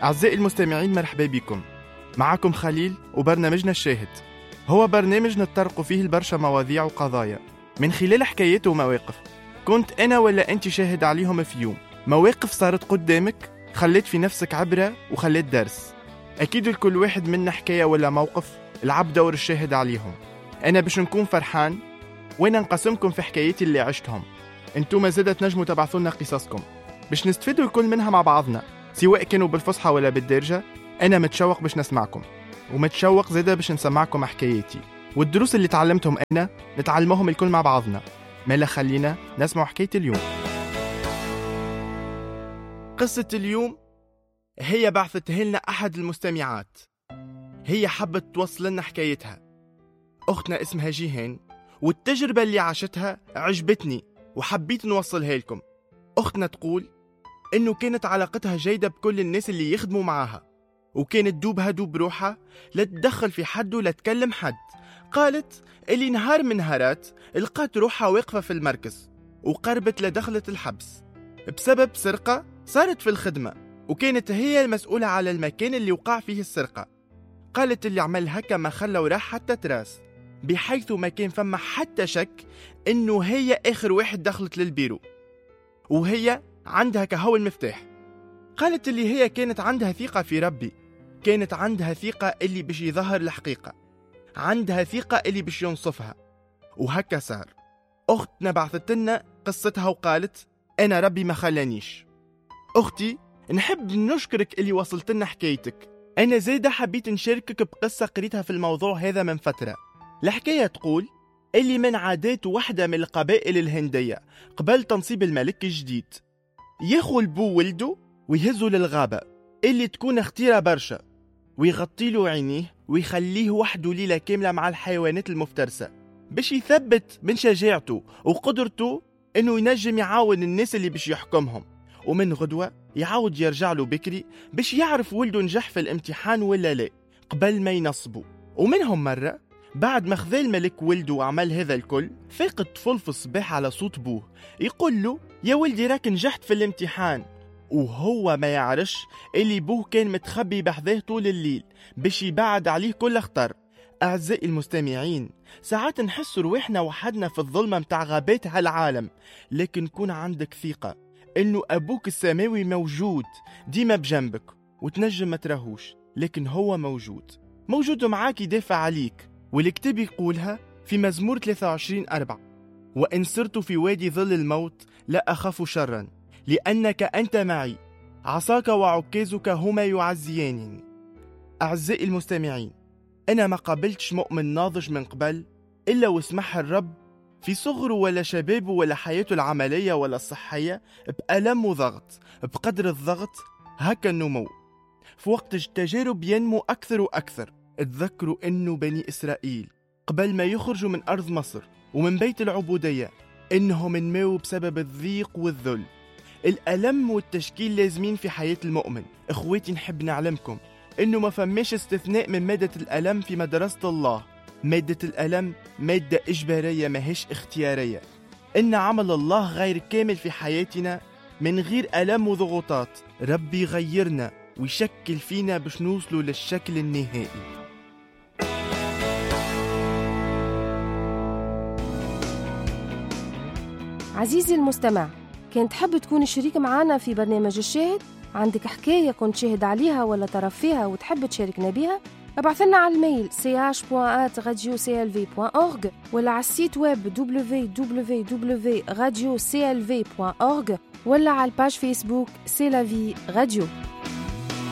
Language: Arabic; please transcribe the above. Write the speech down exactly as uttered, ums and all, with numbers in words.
أعزائي المستمعين، مرحبا بكم. معكم خليل وبرنامجنا الشاهد. هو برنامج نتطرق فيه البرشا مواضيع وقضايا من خلال حكايات ومواقف كنت أنا ولا أنت شاهد عليهم في يوم. مواقف صارت قدامك خلت في نفسك عبرة وخلت درس. أكيد لكل واحد منا حكاية ولا موقف العب دور الشاهد عليهم. أنا باش نكون فرحان وأنا نقسمكم في حكايتي اللي عشتهم. أنتم زادة تنجموا تبعثوا لنا قصصكم باش نستفيدوا الكل منها مع بعضنا، سواء كانوا بالفصحى ولا بالدارجة. أنا متشوق باش نسمعكم، ومتشوق زادة باش نسمعكم حكاياتي والدروس اللي تعلمتهم أنا نتعلمهم الكل مع بعضنا. مالا خلينا نسمع حكاية اليوم. قصة اليوم هي بعثتها لنا أحد المستمعات. هي حبت توصل لنا حكايتها. أختنا اسمها جيهان، والتجربة اللي عاشتها عجبتني وحبيت نوصلها لكم. أختنا تقول إنه كانت علاقتها جيدة بكل الناس اللي يخدموا معاها، وكانت دوبها دوب روحها لا تدخل في حد ولا تكلم حد. قالت اللي نهار من نهارات لقات روحها واقفة في المركز وقربت لدخلت الحبس بسبب سرقة صارت في الخدمة، وكانت هي المسؤولة على المكان اللي وقع فيه السرقة. قالت اللي عمل هكا ما خلى وراح حتى تراس، بحيث ما كان فما حتى شك إنه هي آخر واحد دخلت للبيرو، وهي عندها كهو المفتاح. قالت اللي هي كانت عندها ثقة في ربي، كانت عندها ثقة اللي باش يظهر الحقيقة، عندها ثقة اللي باش ينصفها، وهكا صار. أختنا بعثت لنا قصتها وقالت أنا ربي ما خلانيش. أختي، نحب نشكرك اللي وصلت لنا حكايتك. أنا زيدا حبيت نشاركك بقصة قريتها في الموضوع هذا من فترة. الحكاية تقول اللي من عادات واحدة من القبائل الهندية قبل تنصيب الملك الجديد ياخو البو ولده ويهزه للغابة اللي تكون اختيرة برشا، ويغطيله عينيه ويخليه وحده ليلة كاملة مع الحيوانات المفترسة باش يثبت من شجاعته وقدرته انه ينجم يعاون الناس اللي باش يحكمهم. ومن غدوة يعاود يرجع له بكري باش يعرف ولده نجح في الامتحان ولا لا قبل ما ينصبه. ومنهم مرة بعد ما خذا الملك ولده وعمل هذا الكل، فاق الطفل في الصباح على صوت بوه يقول له يا ولدي راك نجحت في الامتحان، وهو ما يعرفش اللي بوه كان متخبي بحذاه طول الليل باش يبعد عليه كل خطر. أعزائي المستمعين، ساعات نحس روحنا وحدنا في الظلمة متاع غابات هالعالم، لكن كون عندك ثقة إنه أبوك السماوي موجود ديما بجنبك، وتنجم ما تراهوش لكن هو موجود موجود معاك يدافع عليك. والكتاب يقولها في مزمور ثلاثة وعشرين أربعة: وإن سرت في وادي ظل الموت لا أخاف شرا لأنك أنت معي، عصاك وعكازك هما يعزيانني. أعزائي المستمعين، أنا ما قابلتش مؤمن ناضج من قبل إلا واسمح الرب في صغره ولا شبابه ولا حياته العملية ولا الصحية بألم وضغط. بقدر الضغط هكا النمو، في وقت التجارب ينمو أكثر وأكثر. اتذكروا إنه بني إسرائيل قبل ما يخرجوا من أرض مصر ومن بيت العبودية إنهم نمو بسبب الضيق والذل. الألم والتشكيل لازمين في حياة المؤمن. إخواتي، نحب نعلمكم إنه ما فماش استثناء من مادة الألم في مدرسة الله. مادة الألم مادة إجبارية ماهيش اختيارية. إن عمل الله غير كامل في حياتنا من غير ألم وضغوطات. ربي يغيرنا ويشكل فينا باش نوصلوا للشكل النهائي. عزيزي المستمع، كنت تحب تكون شريك معنا في برنامج الشاهد؟ عندك حكاية كنت شاهد عليها ولا تعرف فيها وتحب تشاركنا بيها؟ ابعث لنا على الميل سي اش بوان ات راديو سي ال في بوان اورغ ولا على السيت ويب دبليو دبليو دبليو بوان راديو سي ال في بوان اورغ ولا على الباج فيسبوك سي لا في راديو.